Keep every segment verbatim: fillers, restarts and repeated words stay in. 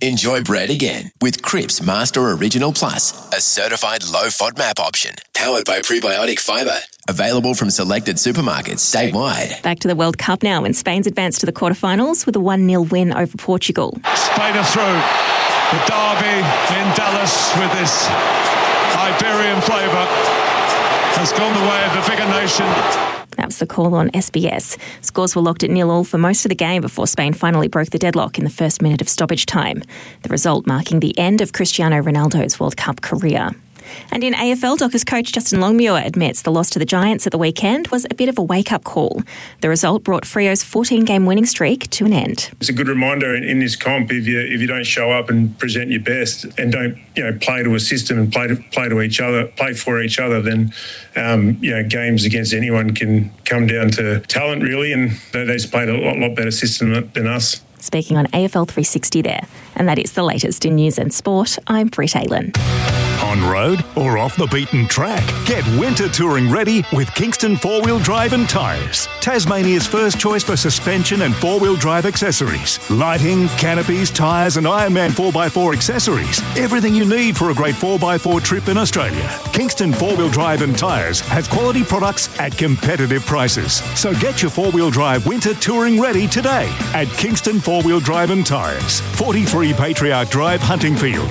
Enjoy bread again with Cripps Master Original Plus, a certified low FODMAP option, powered by prebiotic fibre. Available from selected supermarkets statewide. Back to the World Cup now, when Spain's advanced to the quarterfinals with a one nil win over Portugal. Spain are through. The derby in Dallas with this Iberian flavour has gone the way of the bigger nation. That was the call on S B S. Scores were locked at nil all for most of the game before Spain finally broke the deadlock in the first minute of stoppage time. The result marking the end of Cristiano Ronaldo's World Cup career. And in A F L, Dockers coach Justin Longmuir admits the loss to the Giants at the weekend was a bit of a wake-up call. The result brought Freo's fourteen-game winning streak to an end. It's a good reminder in, in this comp, if you if you don't show up and present your best and don't you know play to a system and play to play to each other, play for each other, then um, you know games against anyone can come down to talent really, and they, they just played a lot, lot better system than us. Speaking on A F L three sixty there. And that is the latest in news and sport. I'm Britt Aylan. On road or off the beaten track? Get winter touring ready with Kingston four-wheel drive and tyres. Tasmania's first choice for suspension and four-wheel drive accessories. Lighting, canopies, tyres and Ironman four by four accessories. Everything you need for a great four by four trip in Australia. Kingston four-wheel drive and tyres has quality products at competitive prices. So get your four-wheel drive winter touring ready today at Kingston four-wheel drive and tyres. forty-three Patriarch Drive, Huntingfield.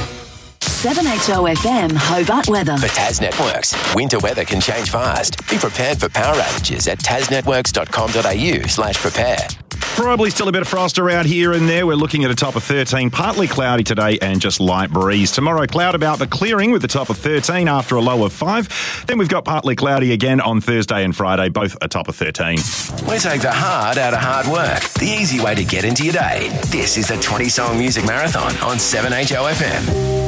seven H O F M Hobart weather. For Tas Networks, winter weather can change fast. Be prepared for power outages at tasnetworks dot com dot a u slash prepare. Probably still a bit of frost around here and there. We're looking at a top of thirteen, partly cloudy today and just light breeze. Tomorrow, cloud about the clearing with the top of thirteen after a low of five. Then we've got partly cloudy again on Thursday and Friday, both a top of thirteen. We take the hard out of hard work, the easy way to get into your day. This is the twenty-song music marathon on seven H O F M.